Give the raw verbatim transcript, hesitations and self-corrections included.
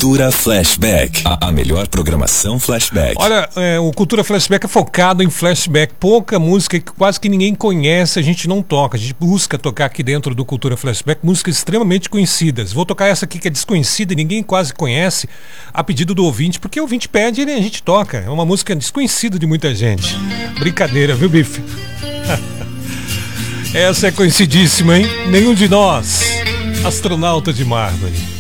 Cultura Flashback, a, a melhor programação flashback. Olha, é, o Cultura Flashback é focado em flashback. Pouca música que quase que ninguém conhece, a gente não toca. A gente busca tocar aqui dentro do Cultura Flashback músicas extremamente conhecidas. Vou tocar essa aqui que é desconhecida e ninguém quase conhece, a pedido do ouvinte, porque o ouvinte pede e a gente toca. É uma música desconhecida de muita gente. Brincadeira, viu, Bife? Essa é conhecidíssima, hein? Nenhum de nós. Astronauta de Mármore.